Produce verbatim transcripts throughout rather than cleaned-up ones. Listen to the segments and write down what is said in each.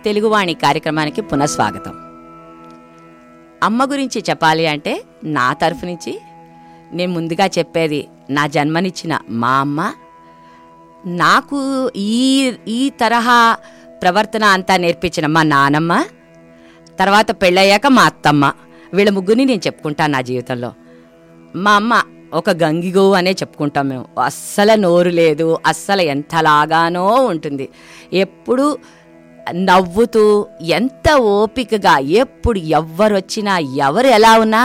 తెలుగువాణి కార్యక్రమానికి పునఃస్వాగతం. అమ్మ గురించి చెప్పాలి అంటే నా తరఫు నుంచి నేను ముందుగా చెప్పేది నా జన్మనిచ్చిన మా అమ్మ, నాకు ఈ ఈ తరహా ప్రవర్తన అంతా నేర్పించిన మా నానమ్మ, తర్వాత పెళ్ళయ్యాక మా అత్తమ్మ. వీళ్ళ ముగ్గురిని నేను చెప్పుకుంటాను నా జీవితంలో. మా అమ్మ ఒక గంగిగో అనే చెప్పుకుంటాం మేము. అస్సలు నోరు లేదు, అస్సలు ఎంతలాగానో ఉంటుంది. ఎప్పుడు నవ్వుతూ ఎంత ఓపికగా, ఎప్పుడు ఎవ్వరు వచ్చినా ఎవరు ఎలా ఉన్నా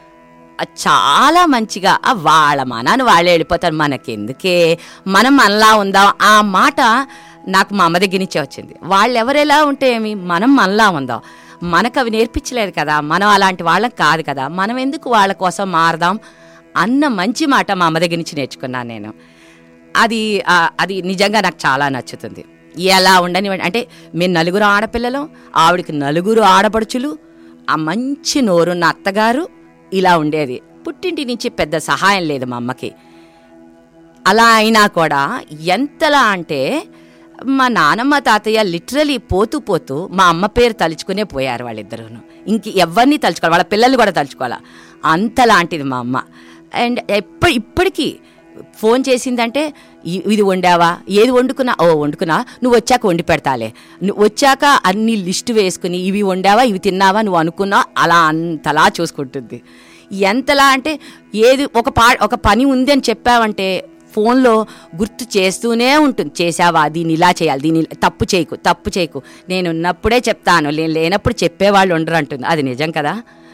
చాలా మంచిగా వాళ్ళ మనాన్ని వాళ్ళే వెళ్ళిపోతారు, మనకెందుకే, మనం మనలా ఉందాం. ఆ మాట నాకు మా అమ్మ దగ్గర నుంచే వచ్చింది. వాళ్ళు ఎవరెలా ఉంటే ఏమి, మనం మనలా ఉందాం. మనకు అవి నేర్పించలేదు కదా, మనం అలాంటి వాళ్ళం కాదు కదా, మనం ఎందుకు వాళ్ళ కోసం మారదాం అన్న మంచి మాట మా అమ్మ దగ్గర నుంచి నేర్చుకున్నాను నేను. అది అది నిజంగా నాకు చాలా నచ్చుతుంది. ఎలా ఉండని అంటే మేము నలుగురు ఆడపిల్లలు, ఆవిడకి నలుగురు ఆడపడుచులు, ఆ మంచి నోరున్న అత్తగారు, ఇలా ఉండేది. పుట్టింటి నుంచి పెద్ద సహాయం లేదు మా అమ్మకి. అలా అయినా కూడా ఎంతలా అంటే మా నానమ్మ తాతయ్య లిటరలీ పోతూ పోతూ మా అమ్మ పేరు తలుచుకునే పోయారు వాళ్ళిద్దరూను. ఇంక ఎవరిని తలుచుకోవాలి, వాళ్ళ పిల్లలు కూడా తలుచుకోవాలా, అంతలాంటిది మా అమ్మ. అండ్ ఎప్పటి ఇప్పటికీ ఫోన్ చేసిందంటే ఇది వండావా, ఏది వండుకున్నా, ఓ వండుకున్నా, నువ్వు వచ్చాక వండి పెడతాలే, నువ్వు వచ్చాక అన్ని లిస్టు వేసుకుని ఇవి వండావా, ఇవి తిన్నావా, నువ్వు అనుకున్నా, అలా అంతలా చూసుకుంటుంది. ఎంతలా అంటే ఏది ఒక పా ఒక పని ఉంది అని చెప్పావంటే ఫోన్లో గుర్తు చేస్తూనే ఉంటుంది. చేసావా, దీన్ని ఇలా చేయాలి, దీన్ని తప్పు చేయకు, తప్పు చేయకు, నేను ఉన్నప్పుడే చెప్తాను, నేను లేనప్పుడు చెప్పేవాళ్ళు ఉండరు అంటుంది. అది నిజం కదా.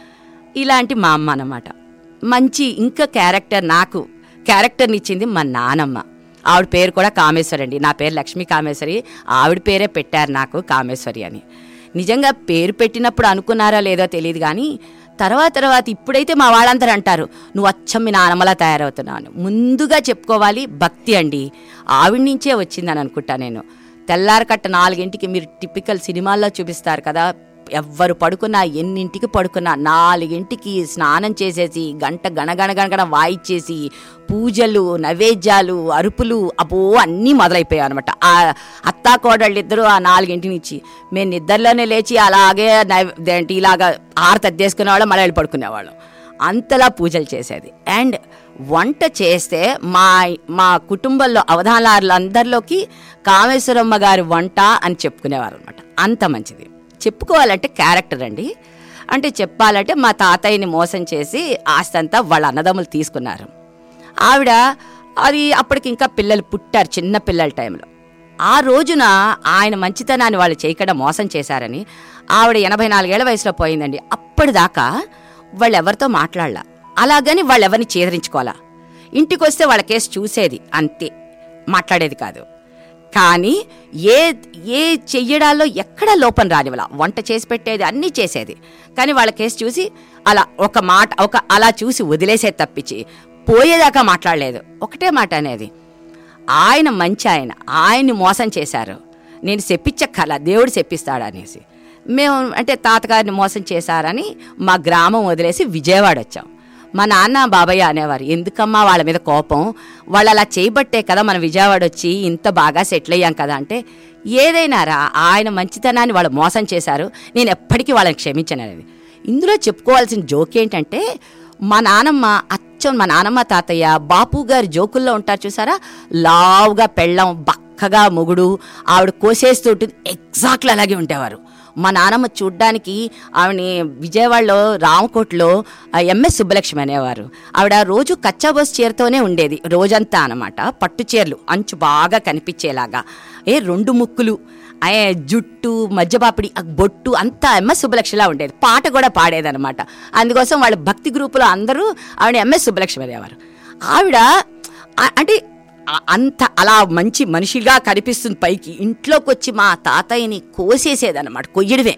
ఇలాంటి మా అమ్మ అన్నమాట. మంచి ఇంకా క్యారెక్టర్, నాకు క్యారెక్టర్ని ఇచ్చింది మా నానమ్మ. ఆవిడ పేరు కూడా కామేశ్వరి అండి. నా పేరు లక్ష్మీ కామేశ్వరి, ఆవిడ పేరే పెట్టారు నాకు కామేశ్వరి అని. నిజంగా పేరు పెట్టినప్పుడు అనుకున్నారా లేదో తెలియదు కానీ తర్వాత తర్వాత ఇప్పుడైతే మా వాళ్ళందరూ అంటారు నువ్వు అచ్చం మీ నానమ్మలా తయారవుతున్నాను. ముందుగా చెప్పుకోవాలి భక్తి అండి, ఆవిడ నుంచే వచ్చిందని అనుకుంటా నేను. తెల్లారకట్ట నాలుగింటికి మీరు టిపికల్ సినిమాల్లో చూపిస్తారు కదా, ఎవ్వరు పడుకున్నా ఎన్నింటికి పడుకున్నా నాలుగింటికి స్నానం చేసేసి గంట గణగణ గణగణ వాయిచ్చేసి పూజలు, నైవేద్యాలు, అరుపులు, అబ్బో అన్నీ మొదలైపోయాయి అనమాట. ఆ అత్తా కోడళ్ళు ఇద్దరు ఆ నాలుగింటి నుంచి మేము నిద్రలోనే లేచి అలాగే నైవేంటి ఇలాగా ఆరతి అద్దేసుకునేవాళ్ళం, మళ్ళీ వెళ్ళి పడుకునేవాళ్ళం. అంతలా పూజలు చేసేది. అండ్ వంట చేస్తే మా మా కుటుంబంలో అవధానాలందరిలోకి కామేశ్వరమ్మ గారి వంట అని చెప్పుకునేవారు అనమాట. అంత మంచిది. చెప్పుకోవాలంటే క్యారెక్టర్ అండి. అంటే చెప్పాలంటే మా తాతయ్యని మోసం చేసి ఆస్తంతా వాళ్ళ అన్నదమ్ములు తీసుకున్నారు. ఆవిడ అది అప్పటికి ఇంకా పిల్లలు పుట్టారు, చిన్న పిల్లల టైంలో. ఆ రోజున ఆయన మంచితనాన్ని వాళ్ళు చేయకుండా మోసం చేశారని ఆవిడ ఎనభై నాలుగేళ్ల వయసులో పోయిందండి. అప్పటిదాకా వాళ్ళు ఎవరితో మాట్లాడలా, అలాగని వాళ్ళు ఎవరిని చేదరించుకోవాలా. ఇంటికి వస్తే వాళ్ళ కేసు చూసేది అంతే, మాట్లాడేది కాదు. కానీ ఏ ఏ చెయ్యడాల్లో ఎక్కడ లోపం రానివ్వాల, వంట చేసి పెట్టేది అన్నీ చేసేది. కానీ వాళ్ళ కేసు చూసి అలా ఒక మాట ఒక అలా చూసి వదిలేసేది తప్పించి పోయేదాకా మాట్లాడలేదు. ఒకటే మాట అనేది, ఆయన మంచి ఆయన, ఆయన్ని మోసం చేశారు, నేను చెప్పించక్కర్లా, దేవుడు చెప్పిస్తాడు అనేసి. మేము అంటే తాతగారిని మోసం చేశారని మా గ్రామం వదిలేసి విజయవాడ వచ్చాం. మా నాన్న బాబయ్య అనేవారు, ఎందుకమ్మా వాళ్ళ మీద కోపం, వాళ్ళు అలా చేయబట్టే కదా మనం విజయవాడ వచ్చి ఇంత బాగా సెటిల్ అయ్యాం కదా అంటే, ఏదైనా రా ఆయన మంచితనాన్ని వాళ్ళు మోసం చేశారు, నేను ఎప్పటికీ వాళ్ళని క్షమించను అనేది. ఇందులో చెప్పుకోవాల్సిన జోక్ ఏంటంటే మా నానమ్మ అచ్చం మా నానమ్మ తాతయ్య బాపు గారి జోకుల్లో ఉంటారు చూసారా, లావుగా పెళ్ళం, బక్కగా మొగుడు, ఆవిడ కోసేస్తూ ఉంటుంది, ఎగ్జాక్ట్లీ అలాగే ఉండేవారు. మా నానమ్మ చూడ్డానికి ఆవిడని విజయవాడలో రామకోట్లో ఎంఎస్ సుబ్బలక్ష్మి అనేవారు. ఆవిడ రోజు కచ్చాబోస్ చీరతోనే ఉండేది రోజంతా అనమాట. పట్టు చీరలు అంచు బాగా కనిపించేలాగా, ఏ రెండు ముక్కులు, జుట్టు, మధ్యపాపిడి, బొట్టు అంతా ఎంఎస్ సుబ్బలక్ష్మిలా ఉండేది. పాట కూడా పాడేదనమాట. అందుకోసం వాళ్ళ భక్తి గ్రూపులో అందరూ ఆవిడ ఎంఎస్ సుబ్బలక్ష్మి అనేవారు. ఆవిడ అంటే అంత అలా మంచి మనిషిగా కనిపిస్తుంది పైకి, ఇంట్లోకి వచ్చి మా తాతయ్యని కోసేసేదన్నమాట, కొయ్యడమే.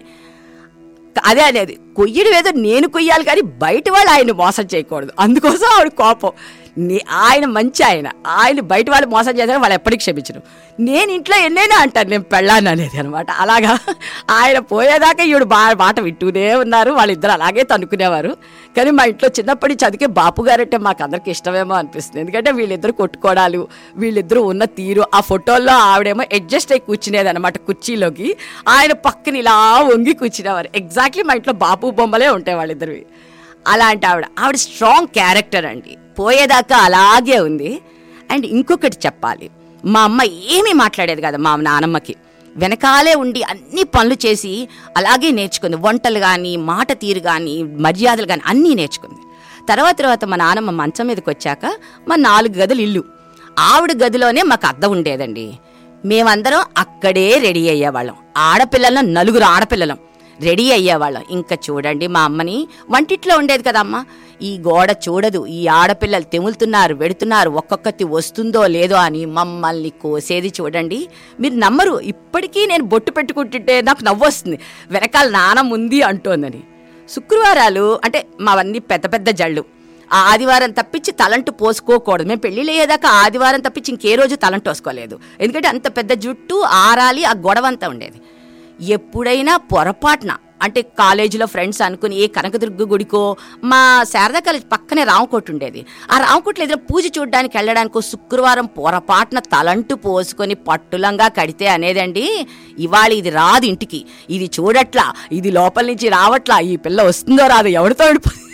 అదే అనేది కొయ్యడం ఏదో నేను కొయ్యాలి కానీ బయట వాళ్ళు ఆయన్ని మోసం చేయకూడదు, అందుకోసం ఆవిడ కోపం. ఆయన మంచి ఆయన ఆయన బయట వాళ్ళు మోసం చేశారు, వాళ్ళు ఎప్పటికీ క్షమించరు. నేను ఇంట్లో ఎన్నైనా అంటాను నేను పెళ్ళాను అనేది అనమాట. అలాగా ఆయన పోయేదాకా ఈవిడ బా మాట వింటూనే ఉన్నారు. వాళ్ళిద్దరు అలాగే తన్నుకునేవారు. కానీ మా ఇంట్లో చిన్నప్పటి చదివే బాపు గారంటే మాకు అందరికి ఇష్టమేమో అనిపిస్తుంది. ఎందుకంటే వీళ్ళిద్దరు కొట్టుకోవడాలు, వీళ్ళిద్దరూ ఉన్న తీరు, ఆ ఫోటోల్లో ఆవిడేమో అడ్జస్ట్ అయి కూర్చునేది అనమాట కుర్చీలోకి, ఆయన పక్కన ఇలా వంగి కూర్చునేవారు. ఎగ్జాక్ట్లీ మా ఇంట్లో బాపు బొమ్మలే ఉంటాయి వాళ్ళిద్దరివి. అలాంటి ఆవిడ ఆవిడ స్ట్రాంగ్ క్యారెక్టర్ అండి, పోయేదాకా అలాగే ఉంది. అండ్ ఇంకొకటి చెప్పాలి, మా అమ్మ ఏమీ మాట్లాడేది కదా మా నానమ్మకి, వెనకాలే ఉండి అన్ని పనులు చేసి అలాగే నేర్చుకుంది. వంటలు కానీ, మాట తీరు కానీ, మర్యాదలు కానీ అన్నీ నేర్చుకుంది. తర్వాత తర్వాత మా నానమ్మ మంచం మీదకి వచ్చాక మా నాలుగు గదులు ఇల్లు, ఆవిడ గదిలోనే మాకు అద్దం ఉండేదండి. మేమందరం అక్కడే రెడీ అయ్యేవాళ్ళం. ఆడపిల్లలం, నలుగురు ఆడపిల్లలం రెడీ అయ్యేవాళ్ళం. ఇంకా చూడండి మా అమ్మని, వంటిట్లో ఉండేది కదమ్మ, ఈ గోడ చూడదు, ఈ ఆడపిల్లలు తెములుతున్నారు వెడుతున్నారు, ఒక్కొక్కటి వస్తుందో లేదో అని మమ్మల్ని కోసేది చూడండి. మీరు నమ్మరు, ఇప్పటికీ నేను బొట్టు పెట్టుకుంటుంటే నాకు నవ్వొస్తుంది, వెనకాల నానమ్మ ఉంది అంటోందని. శుక్రవారాలు అంటే మావన్నీ పెద్ద పెద్ద జళ్ళు, ఆ ఆదివారం తప్పించి తలంటు పోసుకోకూడదు. మేము పెళ్ళిళ్ళు అయ్యేదాకా ఆదివారం తప్పించి ఇంకే రోజు తలంటు పోసుకోలేదు. ఎందుకంటే అంత పెద్ద జుట్టు ఆరాలి, ఆ గొడవ అంతా ఉండేది. ఎప్పుడైనా పొరపాటున అంటే కాలేజీలో ఫ్రెండ్స్ అనుకుని ఏ కనకదుర్గ గుడికో, మా శారదా కాలేజ్ పక్కనే రామకోట ఉండేది, ఆ రామకోట్లో ఏదైనా పూజ చూడడానికి వెళ్ళడానికో శుక్రవారం పొరపాటున తలంటు పోసుకొని పట్టులంగా కడితే అనేదండి, ఇవాళ ఇది రాదు ఇంటికి, ఇది చూడట్లా, ఇది లోపల నుంచి రావట్లా, ఈ పిల్ల వస్తుందో రాదు, ఎవరితో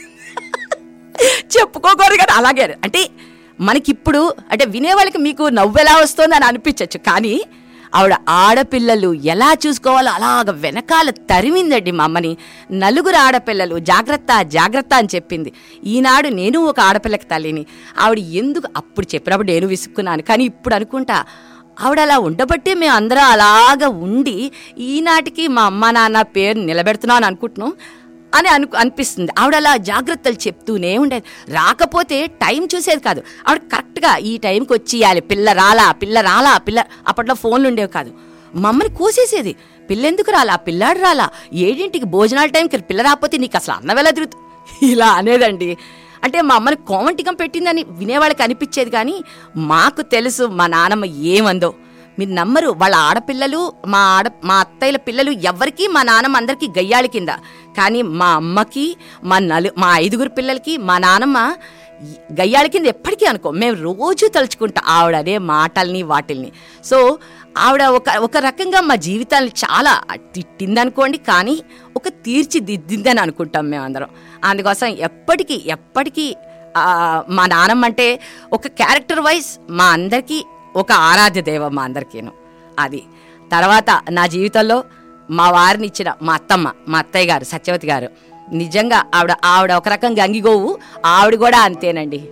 చెప్పుకోకూడదు కదా. అలాగే అంటే మనకిప్పుడు అంటే వినేవాళ్ళకి మీకు నవ్వెలా వస్తుందో అని అనిపించవచ్చు, కానీ ఆవిడ ఆడపిల్లలు ఎలా చూసుకోవాలో అలాగ వెనకాల తరిమిందండి మా అమ్మని. నలుగురు ఆడపిల్లలు, జాగ్రత్త జాగ్రత్త అని చెప్పింది. ఈనాడు నేను ఒక ఆడపిల్లకి తల్లిని. ఆవిడ ఎందుకు అప్పుడు చెప్పినప్పుడు నేను విసుక్కున్నాను, కానీ ఇప్పుడు అనుకుంటా ఆవిడ అలా ఉండబట్టే మేము అందరం అలాగ ఉండి ఈనాటికి మా అమ్మ నాన్న పేరు నిలబెడుతున్నాం అని అనుకుంటున్నాం అని అను అనిపిస్తుంది. ఆవిడ అలా జాగ్రత్తలు చెప్తూనే ఉండేది. రాకపోతే టైం చూసేది కాదు, ఆవిడ కరెక్ట్గా ఈ టైంకి వచ్చేయాలి, పిల్ల రాలా పిల్ల రాలా పిల్ల, అప్పట్లో ఫోన్లు ఉండేవి కాదు. మమ్మల్ని కోసేసేది, పిల్ల ఎందుకు రాలా, పిల్లాడు రాలా, ఏడింటికి భోజనాల టైంకి పిల్ల రాకపోతే నీకు అసలు అన్నం ఎలా తిరుగుతు ఇలా అనేదండి. అంటే మా అమ్మని కోమంటికం పెట్టిందని వినేవాళ్ళకి అనిపించేది, కానీ మాకు తెలుసు మా నాన్నమ్మ ఏమందో. మీరు నమ్మరు, వాళ్ళ ఆడపిల్లలు మా ఆడ మా అత్తయ్యల పిల్లలు ఎవరికి మా నాన్నమ్మ అందరికీ గయ్యాళి కింద, కానీ మా అమ్మకి మా నలు మా ఐదుగురు పిల్లలకి మా నాన్నమ్మ గయ్యాళి కింద ఎప్పటికీ అనుకో. మేము రోజు తలుచుకుంటాం ఆవిడ అదే మాటల్ని వాటిల్ని. సో ఆవిడ ఒక ఒక రకంగా మా జీవితాన్ని చాలా తిట్టిందనుకోండి, కానీ ఒక తీర్చిదిద్దిందని అనుకుంటాం మేమందరం. అందుకోసం ఎప్పటికీ ఎప్పటికీ మా నాన్నమ్మ అంటే ఒక క్యారెక్టర్ వైజ్ మా అందరికీ ఒక ఆరాధ్య దైవం మా అందరికీను. అది తర్వాత నా జీవితంలో మా వారిని ఇచ్చిన మా అత్తమ్మ, మా అత్తయ్య గారు సత్యవతి గారు, నిజంగా ఆవిడ ఆవిడ ఒక రకంగా అంగిగోవు, ఆవిడ కూడా అంతేనండి.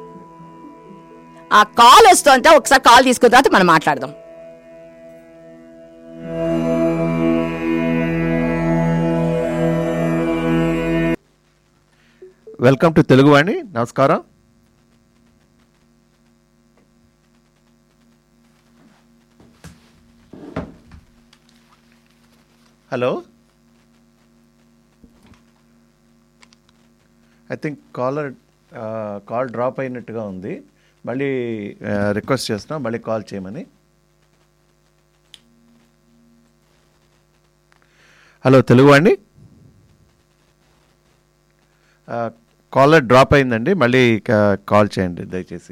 ఆ కాల్ వస్తుంటే ఒకసారి కాల్ తీసుకున్న తర్వాత మనం మాట్లాడదాం. Welcome to Teluguvani. నమస్కారం. Hello, I think caller call drop అయినట్టుగా ఉంది. మళ్ళీ రిక్వెస్ట్ చేస్తున్నాం మళ్ళీ కాల్ చేయమని. హలో తెలుగువాణి, కాలర్ డ్రాప్ అయిందండి, మళ్ళీ కాల్ చేయండి దయచేసి.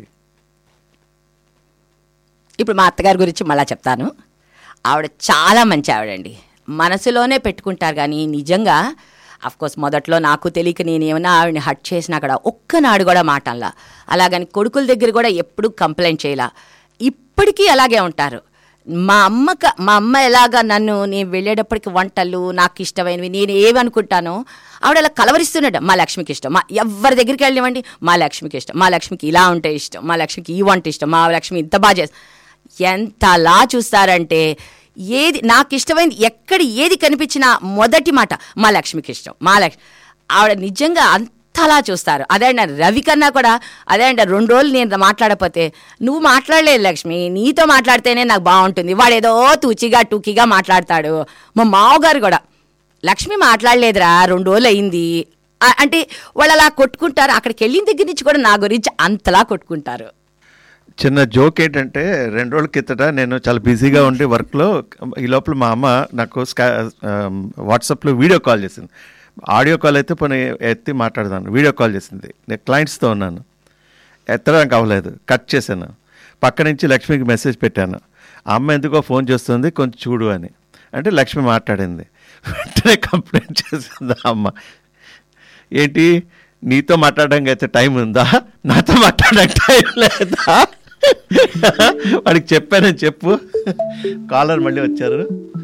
ఇప్పుడు మా అత్తగారి గురించి మళ్ళీ చెప్తాను. ఆవిడ చాలా మంచి ఆవిడండి, మనసులోనే పెట్టుకుంటారు. కానీ నిజంగా అఫ్కోర్స్ మొదట్లో నాకు తెలియక నేను ఏమైనా ఆవిడని హట్ చేసినా అక్కడ ఒక్కనాడు కూడా మాటల్లా, అలాగని కొడుకుల దగ్గర కూడా ఎప్పుడూ కంప్లైంట్ చేయలా, ఇప్పటికీ అలాగే ఉంటారు. మా అమ్మక మా అమ్మ ఎలాగా నన్ను నేను వెళ్ళేటప్పటికి వంటలు నాకు ఇష్టమైనవి నేను ఏమనుకుంటానో ఆవిడ అలా కలవరిస్తున్నాడు. మా లక్ష్మికి ఇష్టం, మా ఎవరి దగ్గరికి వెళ్ళివ్వండి మా లక్ష్మికి ఇష్టం, మా లక్ష్మికి ఇలా ఉంటే ఇష్టం, మా లక్ష్మికి ఈ వంట ఇష్టం, మా లక్ష్మి ఇంత బాగా చేస్తా. ఎంతలా చూస్తారంటే ఏది నాకు ఇష్టమైంది ఎక్కడ ఏది కనిపించినా మొదటి మాట మా లక్ష్మికి ఇష్టం, మా లక్ష్మి. ఆవిడ నిజంగా అంతలా చూస్తారు. అదే అండి రవి కన్నా కూడా అదే అండి రెండు రోజులు నేను మాట్లాడకపోతే నువ్వు మాట్లాడలేదు లక్ష్మి, నీతో మాట్లాడితేనే నాకు బాగుంటుంది, వాడేదో తూచిగా టూకీగా మాట్లాడతాడు. మా మావగారు కూడా లక్ష్మి మాట్లాడలేదురా రెండు రోజులు అయింది ఆ- అంటే వాళ్ళు అలా కొట్టుకుంటారు. అక్కడికి వెళ్ళిన దగ్గర నుంచి కూడా నా గురించి అంతలా కొట్టుకుంటారు. చిన్న జోక్ ఏంటంటే రెండు రోజుల కిందట నేను చాలా బిజీగా ఉండి వర్క్లో, ఈ లోపల మా అమ్మ నాకు స్కా వాట్సాప్లో వీడియో కాల్ చేసింది. ఆడియో కాల్ అయితే పోనీ ఎత్తి మాట్లాడదాను, వీడియో కాల్ చేసింది. నేను క్లయింట్స్తో ఉన్నాను, ఎత్తడానికి అవ్వలేదు, కట్ చేశాను. పక్క నుంచి లక్ష్మికి మెసేజ్ పెట్టాను, ఆ అమ్మ ఎందుకో ఫోన్ చేస్తుంది కొంచెం చూడు అని. అంటే లక్ష్మి మాట్లాడింది. వెంటనే కంప్లైంట్ చేసింది ఆ అమ్మ, ఏంటి నీతో మాట్లాడడానికి అయితే టైం ఉందా, నాతో మాట్లాడడానికి టైం లేదా? వాడికి చెప్పానని చెప్పు. కాలర్ మళ్ళీ వచ్చారు.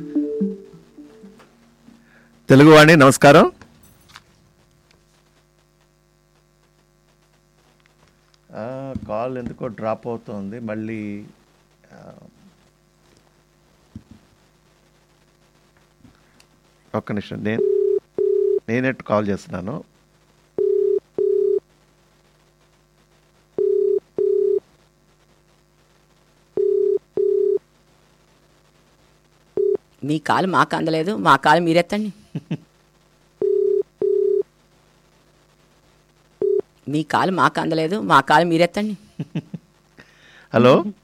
తెలుగువాణి నమస్కారం. కాల్ ఎందుకో డ్రాప్ అవుతుంది మళ్ళీ. ఒక్క నిమిషం, నేను నేనే కాల్ చేస్తున్నాను. మీ కాలు మాకు అందలేదు, మా కాలు మీరెత్తండి. మీ కాలు మాకు అందలేదు, మా కాలు మీరెత్తండి. హలో